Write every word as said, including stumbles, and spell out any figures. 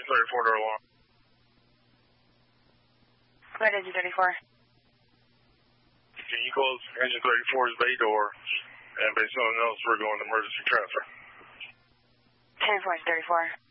thirty-four door alarm. Go ahead, engine thirty-four. Can you close engine thirty-four's bay door, and based on notes, we're going to emergency transfer. ten four, thirty-four.